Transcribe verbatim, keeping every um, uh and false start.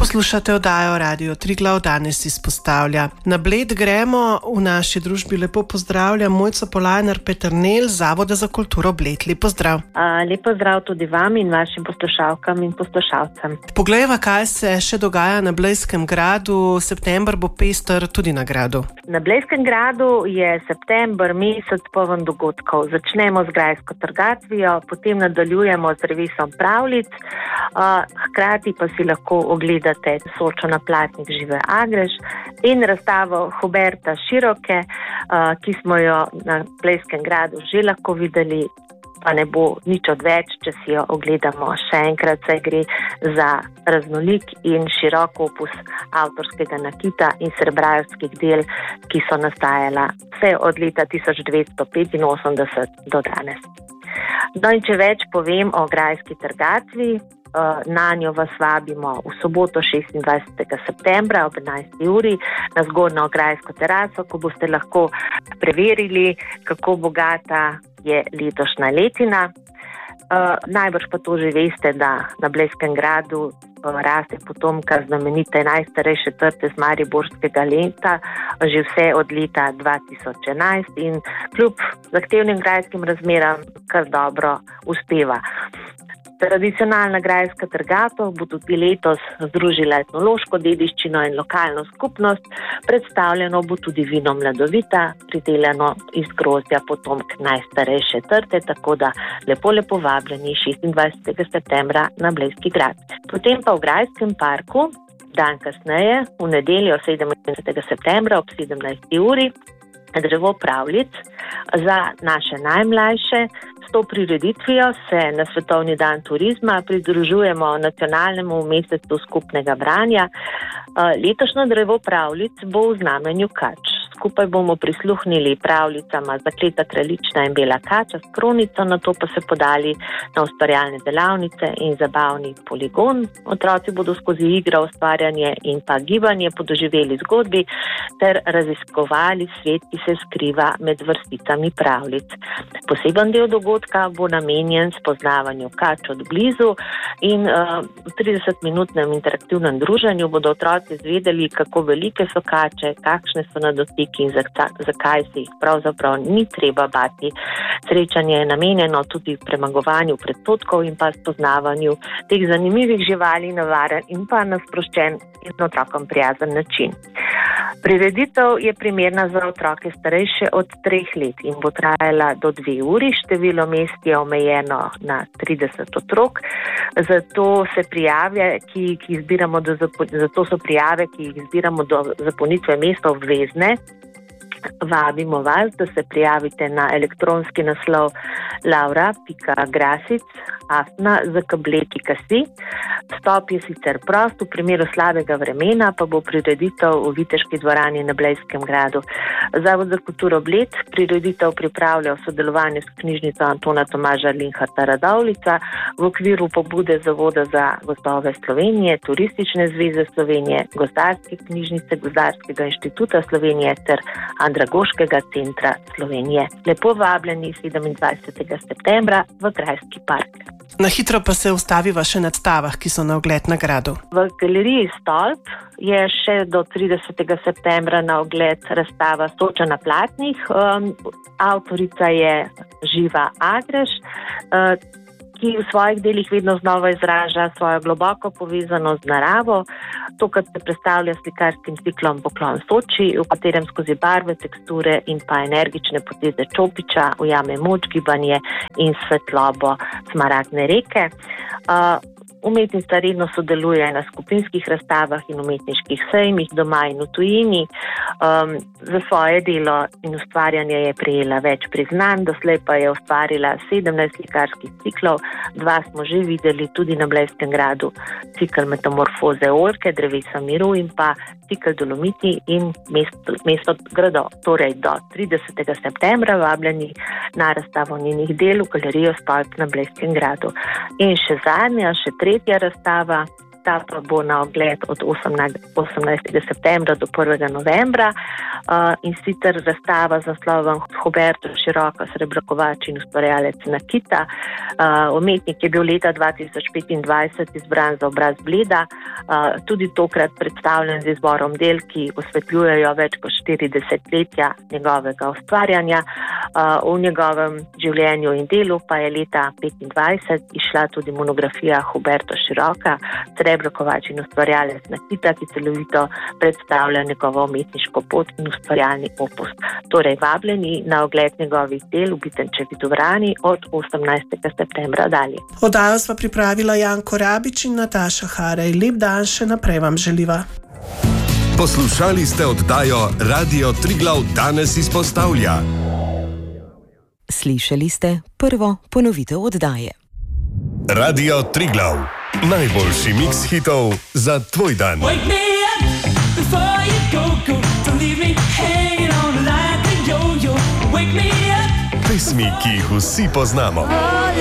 Poslušate oddajo Radio Triglav, danes izpostavlja. Na Bled gremo, v naši družbi lepo pozdravljam Mojco Polajnar-Peternelj z Zavoda za kulturo Bled. Lep pozdrav. A, lep pozdrav tudi vam in vašim poslušalkam in poslušalcem. Poglejva, kaj se še dogaja na Blejskem gradu. September bo pester tudi na gradu. Na Blejskem gradu je september mesec poln dogodkov. Začnemo z grajsko trgatvijo, potem nadaljujemo z drevesom pravljic, a, hkrati pa si lahko ogledate Sočo na platnih Žive Agreš in razstavo Huberta Široke, a, ki smo jo na Blejskem gradu že lahko videli, pa ne bo nič odveč, če si jo ogledamo še enkrat, saj gre za raznolik in širok opus avtorskega nakita in srebrajevskih del, ki so nastajala vse od leta tisoč devetsto petinosemdeset do danes. No in če več povem o grajski trgatvi, na njo vas vabimo v soboto šestindvajsetega septembra ob enajsti uri na zgornjo grajsko teraso, ko boste lahko preverili, kako bogata je letošnja letina. Uh, najbrž pa to že veste, da na Blejskem gradu uh, raste potomka znamenite najstarejše trte z mariborskega leta že vse od leta dva tisoč enajst in kljub zahtevnim grajskim razmeram kar dobro uspeva. Tradicionalna grajska trgatev bo tudi letos združila etnološko dediščino in lokalno skupnost, predstavljeno bo tudi vino Mladovita, pridelano iz grozdja potomk najstarejše trte, tako da lepo lepo vabljeni šestindvajsetega septembra na Blejski grad. Potem pa v Grajskem parku, dan kasneje, v nedeljo sedemindvajsetega septembra ob sedemnajsti uri, drevo pravljic za naše najmlajše. S to prireditvijo se na Svetovni dan turizma pridružujemo nacionalnemu mesecu skupnega branja. Letošnjo drevo pravljic bo v znamenju kač. Skupaj bomo prisluhnili pravljicama Zakleta kraljična in Bela kača s kronico, nato pa se podali na ustvarjalne delavnice in zabavni poligon. Otroci bodo skozi igro, ustvarjanje in pa gibanje podoživeli zgodbi ter raziskovali svet, ki se skriva med vrsticami pravljic. Poseben del dogodka bo namenjen spoznavanju kač od blizu in uh, v tridesetminutnem interaktivnem druženju bodo otroci izvedeli, kako velike so kače, kakšne so na dotik in zakaj se jih pravzaprav ni treba bati. Srečanje je namenjeno tudi premagovanju predsodkov in pa spoznavanju teh zanimivih živali na varen in pa na sproščen in otrokom prijazen način. Prireditev je primerna za otroke starejše od treh let in bo trajala do dve uri. Število mest je omejeno na trideset otrok. Zato se prijave, ki, ki jih zbiramo do zato so prijave, ki jih zbiramo do zapolnitve mesta obvezne. Vabimo vas, da se prijavite na elektronski naslov laura pika grasic afna zkb pika si. Vstop je sicer prost, v primeru slabega vremena pa bo prireditev v Viteški dvorani na Blejskem gradu. Zavod za kulturo Bled prireditev pripravlja v sodelovanju s knjižnico Antona Tomaža Linharta Radovljica v okviru pobude Zavoda za gozdove Slovenije, Turistične zveze Slovenije, Gozdarske knjižnice, Gozdarskega inštituta Slovenije ter Andragoškega centra Slovenije. Lepo vabljeni sedemindvajsetega septembra v Grajski park. Na hitro pa se ustaviva še na stavah, ki so na ogled na gradu. V galeriji Stolp je še do tridesetega septembra na ogled razstava Soča na platnih. Um, avtorica je Živa Agreš, uh, ki v svojih delih vedno znova izraža svojo globoko povezanost z naravo. Tokrat se predstavlja slikarskim ciklom Poklon Soči, v katerem skozi barve, teksture in pa energične poteze Čopiča ujame moč, gibanje in svetlobo smaragdne reke. Uh, Umetnica redno sodeluje na skupinskih razstavah in umetniških sejmih doma in v tujini. Um, za svoje delo in ustvarjanje je prejela več priznanj, doslej pa je ustvarila sedemnajst slikarskih ciklov, dva smo že videli tudi na Blejskem gradu, cikl Metamorfoze oljke, drevesa miru in pa cikl Dolomiti in mesto, mesto gradov. Torej do tridesetega septembra vabljeni na razstavo njenih del v galerijo Stolp na Blejskem gradu. In še zadnja, še tretja razstava ta pa bo na ogled od osemnajstega septembra do prvega novembra in sicer razstava z naslovom Huberto Široka, srebrokovač in ustvarjalec nakita. Umetnik je bil leta dva tisoč petindvajset izbran za obraz Bleda, tudi tokrat predstavljen z izborom del, ki osvetljujejo več kot štiri desetletja njegovega ustvarjanja. V njegovem življenju in delu pa je leta petindvajset išla tudi monografija Huberto Široka, srebrokovač in ustvarjalec nakita, ki celovito predstavlja njegovo umetniško pot in ustvarjalni opus. Torej vabljeni na ogled njegovih del v Bitenčevi dvorani od osemnajstega septembra dalje. Oddajo sva pripravila Janko Rabič in Nataša Harej. Lep dan še naprej vam želiva. Poslušali ste oddajo Radio Triglav danes izpostavlja. Slišali ste prvo ponovitev oddaje. Radio Triglav. Najboljši miks hitov za tvoj dan. Pesmi, ki jih vsi poznamo.